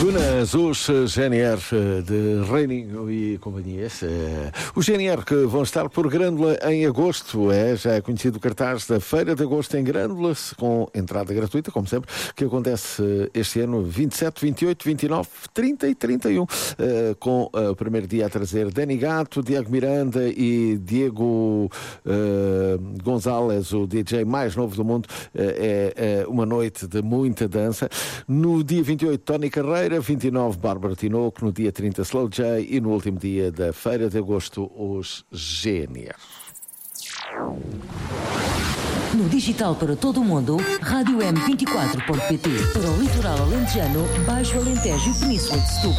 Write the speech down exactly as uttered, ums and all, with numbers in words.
Dunas, os G N R de Reininho e companhias. Os G N R que vão estar por Grândola em agosto. É, já é conhecido o cartaz da Feira de Agosto em Grândola, com entrada gratuita, como sempre, que acontece este ano vinte e sete, vinte e oito, vinte e nove, trinta e trinta e um, com o primeiro dia a trazer Dani Gato, Diego Miranda e Diego uh, Gonzalez, o D J mais novo do mundo. É, é uma noite de muita dança. No dia vinte e oito, Tony Carreira, vinte e nove, Bárbara Tinoco, no dia trinta, Slow J e no último dia da Feira de Agosto, os G N R. No digital para todo o mundo, rádio m vinte e quatro ponto pt. Para o litoral alentejano, Baixo Alentejo e Península de Setúbal.